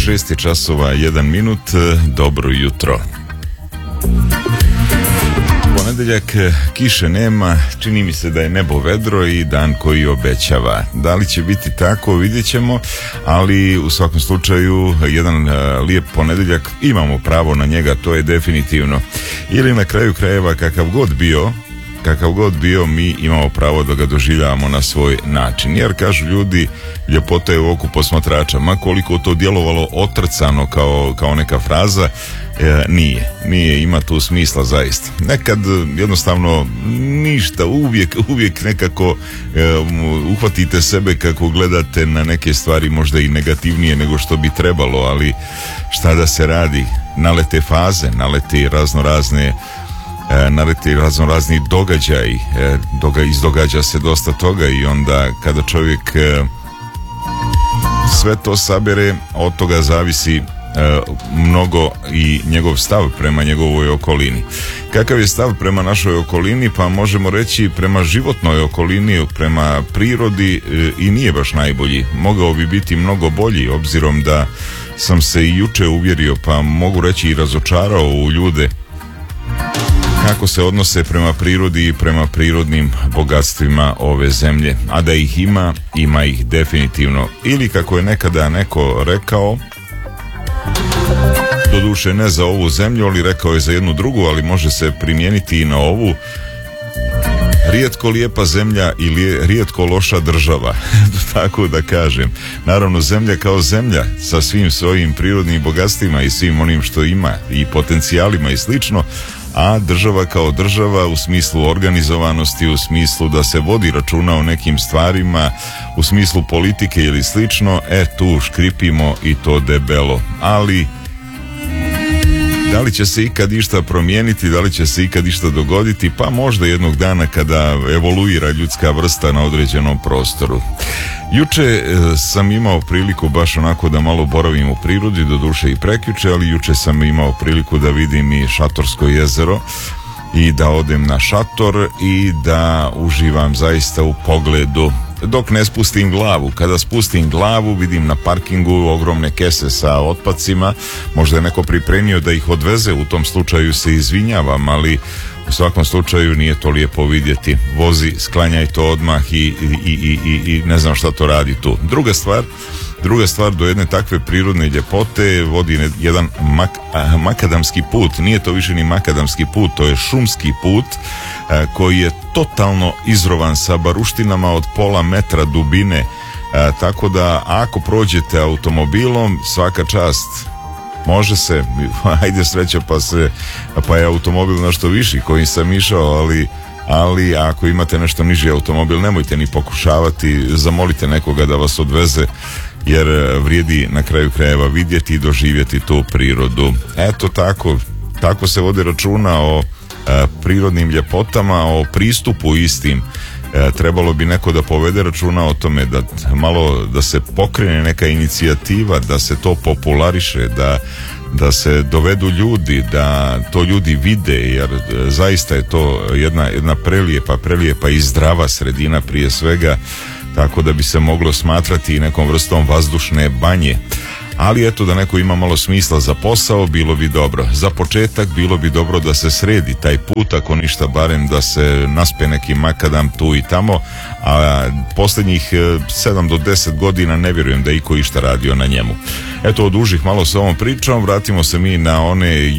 6 časova 1 minut. Dobro jutro. Ponedeljak, kiše nema, čini mi se da je nebo vedro i dan koji obećava. Da li će biti tako, vidjet ćemo, ali u svakom slučaju jedan lijep ponedeljak, imamo pravo na njega, to je definitivno. Ili na kraju krajeva kakav god bio, mi imamo pravo da ga doživljavamo na svoj način. Jer kažu ljudi, ljepota je u oku posmatrača. Ma koliko to djelovalo otrcano kao neka fraza, nije, ima tu smisla zaista. Nekad jednostavno ništa, uvijek nekako uhvatite sebe kako gledate na neke stvari možda i negativnije nego što bi trebalo, ali šta da se radi? Nalete faze, nalete raznorazni događaji, izdogađa se dosta toga i onda kada čovjek sve to sabere, od toga zavisi mnogo i njegov stav prema njegovoj okolini. Kakav je stav prema našoj okolini? Pa možemo reći prema životnoj okolini, prema prirodi i nije baš najbolji. Mogao bi biti mnogo bolji, obzirom da sam se i juče uvjerio, pa mogu reći i razočarao u ljude kako se odnose prema prirodi i prema prirodnim bogatstvima ove zemlje. A da ih ima ih definitivno. Ili kako je nekada neko rekao, doduše ne za ovu zemlju, ali rekao je za jednu drugu, ali može se primijeniti i na ovu: rijetko lijepa zemlja ili rijetko loša država, tako da kažem. Naravno, zemlja kao zemlja sa svim svojim prirodnim bogatstvima i svim onim što ima i potencijalima i slično, a država kao država u smislu organizovanosti, u smislu da se vodi računa o nekim stvarima, u smislu politike ili slično, tu škripimo i to debelo. Ali da li će se ikad išta promijeniti, da li će se ikad išta dogoditi? Pa možda jednog dana kada evoluira ljudska vrsta na određenom prostoru. Juče sam imao priliku baš onako da malo boravim u prirodi, doduše i prekjuče, ali juče sam imao priliku da vidim i Šatorsko jezero i da odem na šator i da uživam zaista u pogledu dok ne spustim glavu. Kada spustim glavu vidim na parkingu ogromne kese sa otpacima, možda je neko pripremio da ih odveze, u tom slučaju se izvinjavam, ali u svakom slučaju nije to lijepo vidjeti. Vozi, sklanjaj to odmah i ne znam šta to radi tu. Druga stvar, do jedne takve prirodne ljepote vodi jedan makadamski put. Nije to više ni makadamski put, to je šumski put koji je totalno izrovan sa baruštinama od pola metra dubine. Tako da ako prođete automobilom, svaka čast. Može se, ajde sreća pa je automobil nešto viši kojim sam išao, ali ako imate nešto niži automobil, nemojte ni pokušavati, zamolite nekoga da vas odveze, jer vrijedi na kraju krajeva vidjeti i doživjeti tu prirodu. Eto tako se vodi računa o prirodnim ljepotama, o pristupu istim. Trebalo bi neko da povede računa o tome, da se pokrene neka inicijativa, da se to populariše, da se dovedu ljudi, da to ljudi vide, jer zaista je to jedna prelijepa i zdrava sredina prije svega, tako da bi se moglo smatrati i nekom vrstom vazdušne banje. Ali eto, da neko ima malo smisla za posao, bilo bi dobro. Za početak bilo bi dobro da se sredi taj put, ako ništa barem da se naspe neki makadam tu i tamo, a posljednjih 7 do 10 godina ne vjerujem da iko išta radio na njemu. Eto, odužih malo s ovom pričom, vratimo se mi na one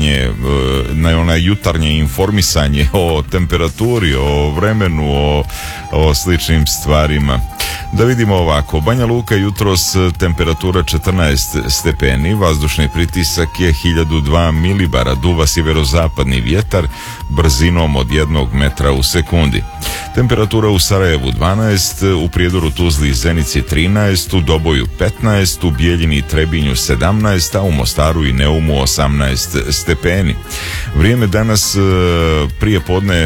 jutarnje informisanje o temperaturi, o vremenu, o sličnim stvarima. Da vidimo ovako: Banja Luka jutros temperatura 14 stepeni, vazdušni pritisak je 1002 milibara, duva sjeverozapadni vjetar brzinom od 1 metra u sekundi. Temperatura u Sarajevu 12, u Prijedoru, Tuzli i Zenici 13, u Doboju 15, u Bijeljini i Trebinju 17, a u Mostaru i Neumu 18 stepeni. Vrijeme danas prije podne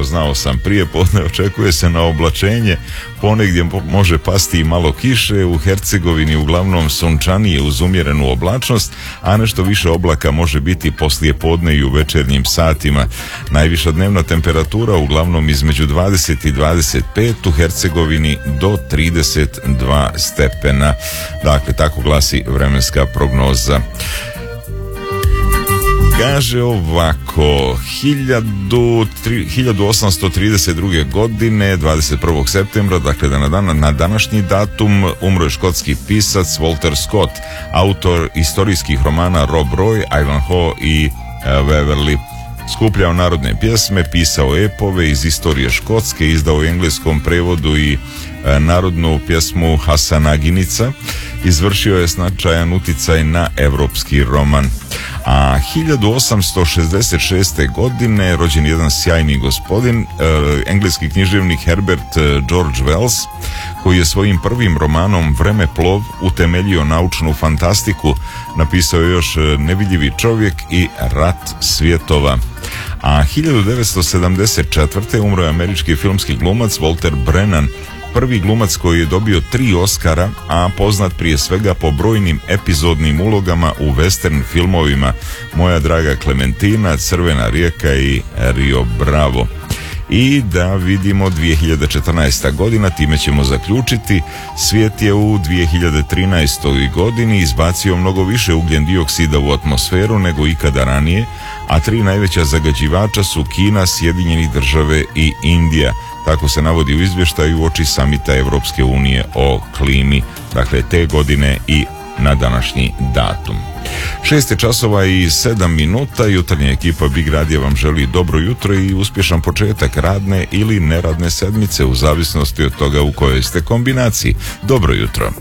očekuje se na oblačenje, ponegdje može pasti i malo kiše, u Hercegovini uglavnom sunčanije uz umjerenu oblačnost, a nešto više oblaka može biti poslije podne i u večernjim satima. Najviša dnevna temperatura uglavnom između 20 i 25, u Hercegovini do 32 stepena. Dakle, tako glasi vremenska prognoza. Kaže ovako, 1832. godine, 21. septembra, dakle na današnji datum, umro je škotski pisac Walter Scott, autor istorijskih romana Rob Roy, Ivanhoe i Waverley. Skupljao narodne pjesme, pisao epove iz istorije Škotske, izdao u engleskom prevodu i narodnu pjesmu Hasanaginica. Izvršio je značajan uticaj na evropski roman. A 1866. godine rođen jedan sjajni gospodin, engleski književnik Herbert George Wells, koji je svojim prvim romanom Vremeplov utemeljio naučnu fantastiku. Napisao je još Nevidljivi čovjek i Rat svjetova. A 1974. umro je američki filmski glumac Walter Brennan, prvi glumac koji je dobio 3 Oscara, a poznat prije svega po brojnim epizodnim ulogama u western filmovima Moja draga Klementina, Crvena rijeka i Rio Bravo. I da vidimo 2014. godina, time ćemo zaključiti. Svijet je u 2013. godini izbacio mnogo više ugljen dioksida u atmosferu nego ikada ranije, a 3 najveća zagađivača su Kina, Sjedinjene Države i Indija. Tako se navodi u izvještaju uoči samita Evropske unije o klimi, dakle te godine i na današnji datum. 6 časova i 7 minuta, jutarnja ekipa Big Radija vam želi dobro jutro i uspješan početak radne ili neradne sedmice u zavisnosti od toga u kojoj ste kombinaciji. Dobro jutro.